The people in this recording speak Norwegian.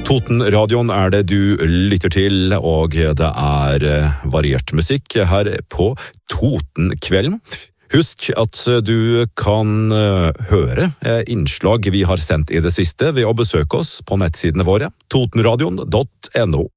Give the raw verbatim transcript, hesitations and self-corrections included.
Totenradioen er det du lytter til, og det er variert musikk her på Totenkvelden. Husk at du kan høre innslag vi har sendt i det siste ved å besøke oss på nettsidene våre, totenradion punktum no.